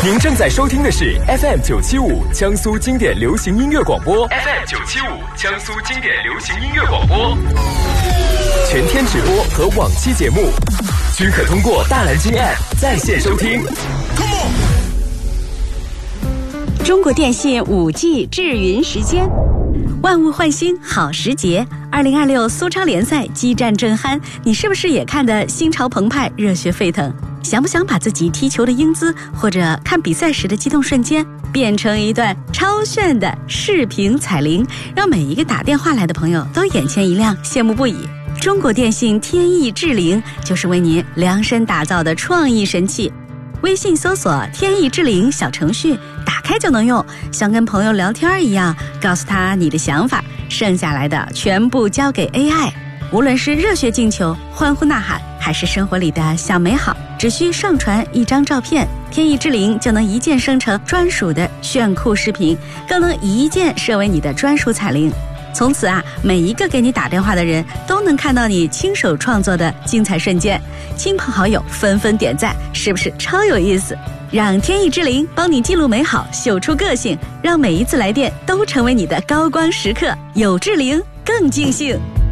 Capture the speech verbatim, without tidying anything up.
您正在收听的是 F M 九七五江苏经典流行音乐广播 ，F M 九七五江苏经典流行音乐广播，全天直播和往期节目均可通过大蓝鲸 App 在线收听。 中国电信 五 G 智云时间，万物焕新好时节。二零二六苏超联赛激战正酣，你是不是也看得心潮澎湃、热血沸腾？想不想把自己踢球的英姿，或者看比赛时的激动瞬间，变成一段超炫的视频彩铃，让每一个打电话来的朋友都眼前一亮，羡慕不已？中国电信天翼智灵就是为您量身打造的创意神器。微信搜索天翼智灵小程序，打开就能用，像跟朋友聊天一样，告诉他你的想法，剩下来的全部交给 A I。 无论是热血进球、欢呼呐喊，还是生活里的小美好，只需上传一张照片，天翼智灵就能一键生成专属的炫酷视频，更能一键设为你的专属彩铃。从此啊，每一个给你打电话的人都能看到你亲手创作的精彩瞬间，亲朋好友纷纷点赞，是不是超有意思？让天翼智灵帮你记录美好，秀出个性，让每一次来电都成为你的高光时刻，有智灵更尽兴。